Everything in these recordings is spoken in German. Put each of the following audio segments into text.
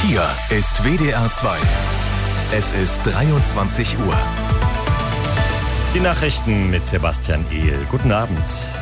Hier ist WDR 2. Es ist 23 Uhr. Die Nachrichten mit Sebastian Ehl. Guten Abend.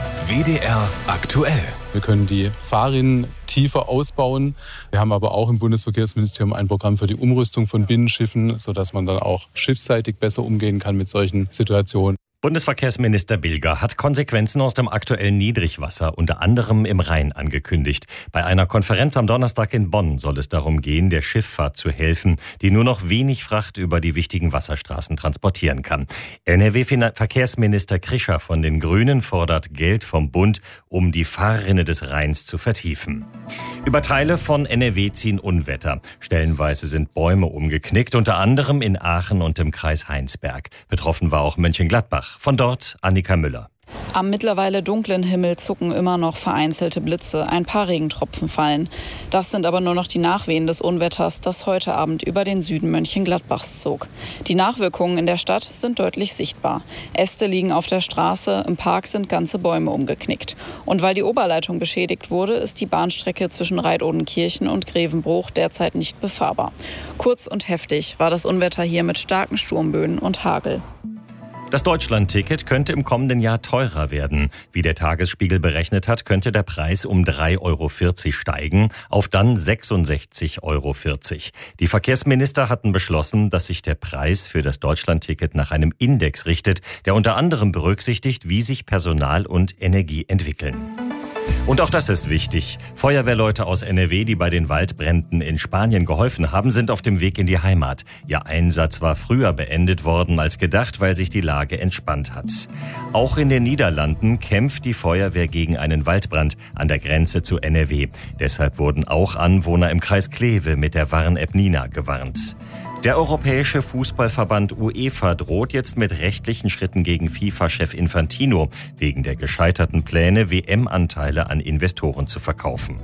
WDR aktuell. Wir können die Fahrrinnen tiefer ausbauen. Wir haben aber auch im Bundesverkehrsministerium ein Programm für die Umrüstung von Binnenschiffen, sodass man dann auch schiffsseitig besser umgehen kann mit solchen Situationen. Bundesverkehrsminister Bilger hat Konsequenzen aus dem aktuellen Niedrigwasser, unter anderem im Rhein, angekündigt. Bei einer Konferenz am Donnerstag in Bonn soll es darum gehen, der Schifffahrt zu helfen, die nur noch wenig Fracht über die wichtigen Wasserstraßen transportieren kann. NRW-Verkehrsminister Krischer von den Grünen fordert Geld vom Bund, um die Fahrrinne des Rheins zu vertiefen. Über Teile von NRW ziehen Unwetter. Stellenweise sind Bäume umgeknickt, unter anderem in Aachen und im Kreis Heinsberg. Betroffen war auch Mönchengladbach. Von dort Annika Müller. Am mittlerweile dunklen Himmel zucken immer noch vereinzelte Blitze. Ein paar Regentropfen fallen. Das sind aber nur noch die Nachwehen des Unwetters, das heute Abend über den Süden Mönchengladbachs zog. Die Nachwirkungen in der Stadt sind deutlich sichtbar. Äste liegen auf der Straße, im Park sind ganze Bäume umgeknickt. Und weil die Oberleitung beschädigt wurde, ist die Bahnstrecke zwischen Reidodenkirchen und Grevenbruch derzeit nicht befahrbar. Kurz und heftig war das Unwetter hier mit starken Sturmböen und Hagel. Das Deutschland-Ticket könnte im kommenden Jahr teurer werden. Wie der Tagesspiegel berechnet hat, könnte der Preis um 3,40 € steigen, auf dann 66,40 €. Die Verkehrsminister hatten beschlossen, dass sich der Preis für das Deutschland-Ticket nach einem Index richtet, der unter anderem berücksichtigt, wie sich Personal und Energie entwickeln. Und auch das ist wichtig. Feuerwehrleute aus NRW, die bei den Waldbränden in Spanien geholfen haben, sind auf dem Weg in die Heimat. Ihr Einsatz war früher beendet worden als gedacht, weil sich die Lage entspannt hat. Auch in den Niederlanden kämpft die Feuerwehr gegen einen Waldbrand an der Grenze zu NRW. Deshalb wurden auch Anwohner im Kreis Kleve mit der Warn-App Nina gewarnt. Der Europäische Fußballverband UEFA droht jetzt mit rechtlichen Schritten gegen FIFA-Chef Infantino wegen der gescheiterten Pläne, WM-Anteile an Investoren zu verkaufen.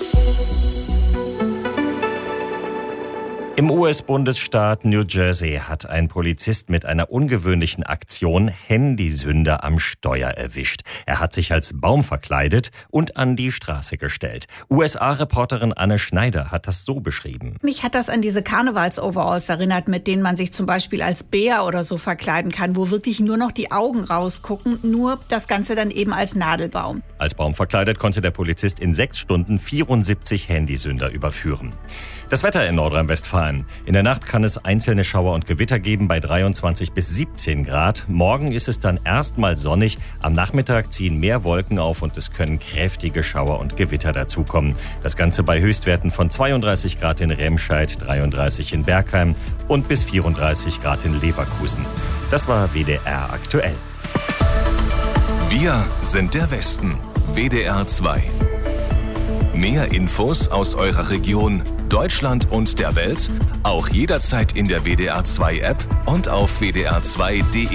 Im US-Bundesstaat New Jersey hat ein Polizist mit einer ungewöhnlichen Aktion Handysünder am Steuer erwischt. Er hat sich als Baum verkleidet und an die Straße gestellt. USA-Reporterin Anne Schneider hat das so beschrieben. Mich hat das an diese Karnevals-Overalls erinnert, mit denen man sich zum Beispiel als Bär oder so verkleiden kann, wo wirklich nur noch die Augen rausgucken, nur das Ganze dann eben als Nadelbaum. Als Baum verkleidet konnte der Polizist in 6 Stunden 74 Handysünder überführen. Das Wetter in Nordrhein-Westfalen. In der Nacht kann es einzelne Schauer und Gewitter geben bei 23 bis 17 Grad. Morgen ist es dann erstmal sonnig. Am Nachmittag ziehen mehr Wolken auf und es können kräftige Schauer und Gewitter dazukommen. Das Ganze bei Höchstwerten von 32 Grad in Remscheid, 33 in Bergheim und bis 34 Grad in Leverkusen. Das war WDR aktuell. Wir sind der Westen. WDR 2. Mehr Infos aus eurer Region, Deutschland und der Welt, auch jederzeit in der WDR 2 App und auf wdr2.de.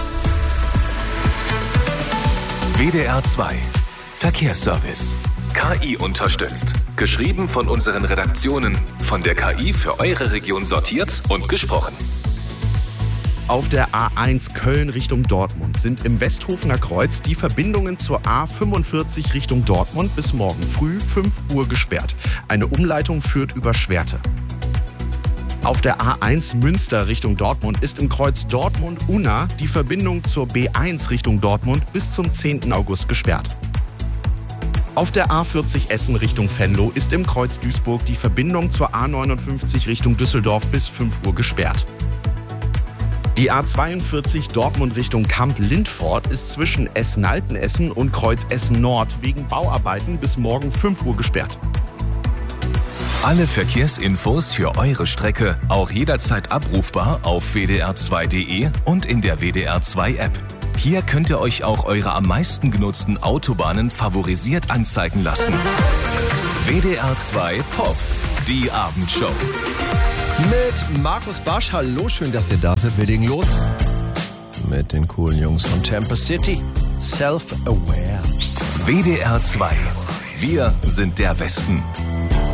WDR 2 Verkehrsservice. KI unterstützt. Geschrieben von unseren Redaktionen, von der KI für eure Region sortiert und gesprochen. Auf der A1 Köln Richtung Dortmund sind im Westhofener Kreuz die Verbindungen zur A45 Richtung Dortmund bis morgen früh 5 Uhr gesperrt. Eine Umleitung führt über Schwerte. Auf der A1 Münster Richtung Dortmund ist im Kreuz Dortmund-Unna die Verbindung zur B1 Richtung Dortmund bis zum 10. August gesperrt. Auf der A40 Essen Richtung Venlo ist im Kreuz Duisburg die Verbindung zur A59 Richtung Düsseldorf bis 5 Uhr gesperrt. Die A42 Dortmund Richtung Kamp-Lindfort ist zwischen Essen-Altenessen und Kreuz Essen-Nord wegen Bauarbeiten bis morgen 5 Uhr gesperrt. Alle Verkehrsinfos für eure Strecke auch jederzeit abrufbar auf wdr2.de und in der WDR 2 App. Hier könnt ihr euch auch eure am meisten genutzten Autobahnen favorisiert anzeigen lassen. WDR 2 Pop, die Abendshow. Mit Markus Barsch. Hallo, schön, dass ihr da seid. Wir legen los mit den coolen Jungs von Tampa City. Self-Aware. WDR 2. Wir sind der Westen.